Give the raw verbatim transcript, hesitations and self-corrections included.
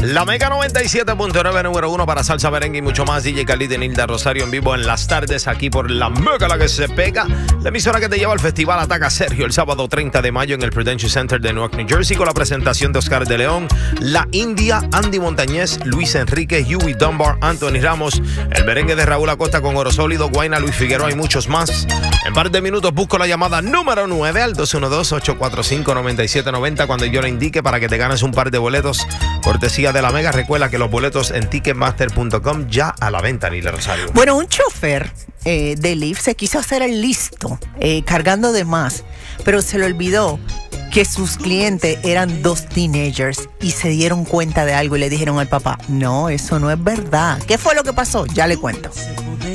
La Mega noventa y siete punto nueve, número uno para salsa, merengue y mucho más. D J Khalid y Nilda Rosario en vivo en las tardes aquí por La Mega, la que se pega. La emisora que te lleva al festival Ataca Sergio el sábado treinta de mayo en el Prudential Center de Newark, New Jersey, con la presentación de Oscar de León, La India, Andy Montañez, Luis Enrique, Huey Dunbar, Anthony Ramos, el merengue de Raúl Acosta con Oro Sólido, Guayna, Luis Figueroa y muchos más. En par de minutos busco la llamada número nueve al dos uno dos, ocho cuatro cinco, nueve siete nueve cero cuando yo le indique para que te ganes un par de boletos cortesía de La Mega. Recuerda que los boletos en ticketmaster punto com ya a la venta, Nilda Rosario. Bueno, un chofer eh, de Lyft se quiso hacer el listo eh, cargando de más, pero se le olvidó que sus clientes eran dos teenagers y se dieron cuenta de algo y le dijeron al papá, no, eso no es verdad. ¿Qué fue lo que pasó? Ya le cuento.